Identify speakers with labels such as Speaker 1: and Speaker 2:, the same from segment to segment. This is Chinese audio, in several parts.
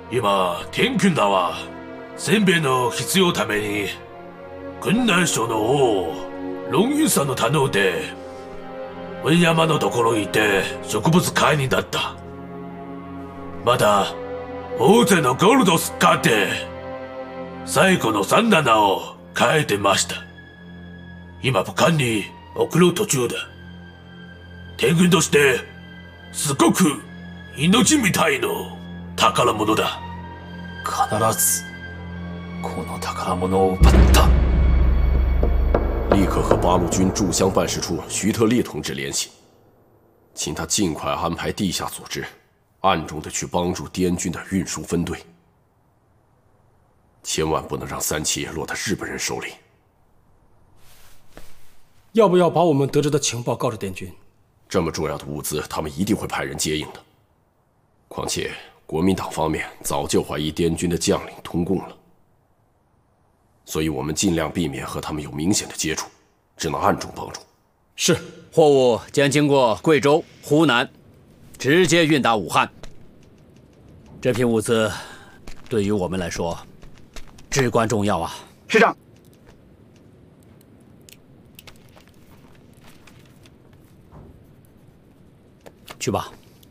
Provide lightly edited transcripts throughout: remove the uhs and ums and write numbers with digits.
Speaker 1: 今、天君らはせんべいの必要ために雲南省の王龍雲さんの頼んで文山のところに行って植物買いになった。また大勢のゴールドを使って最後の3棚を変えてました。今武漢に送る途中だ。天君としてすごく命みたいの宝物だ。
Speaker 2: 必ずこの宝物を奪った。
Speaker 3: 立刻和八路军驻湘办事处徐特烈同志联系，请他尽快安排地下组织，暗中的去帮助滇军的运输分队，千万不能让三七落到日本人手里。
Speaker 4: 要不要把我们得知的情报告知滇军？
Speaker 3: 这么重要的物资，他们一定会派人接应的。况且国民党方面早就怀疑滇军的将领通共了，所以我们尽量避免和他们有明显的接触，只能暗中帮助。
Speaker 4: 是。
Speaker 5: 货物将经过贵州、湖南，直接运达武汉。这批物资对于我们来说至关重要啊！
Speaker 6: 师长。
Speaker 5: 去吧。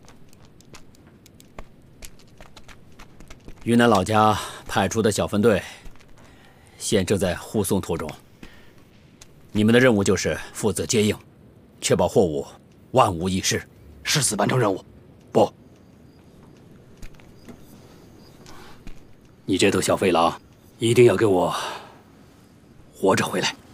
Speaker 5: 云南老家派出的小分队，现正在护送途中。你们的任务就是负责接应，确保货物万无一失。
Speaker 6: 誓死完成任务。不，
Speaker 5: 你这头小飞狼，一定要给我活着回来。